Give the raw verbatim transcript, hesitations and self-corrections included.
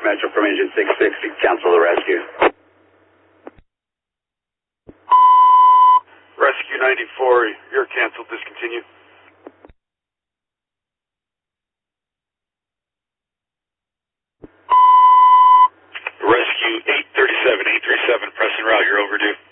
Metro from engine six sixty. Cancel the rescue. Rescue ninety-four, you're canceled. Discontinue. Rescue eight thirty-seven, eight three seven, press en route. You're overdue.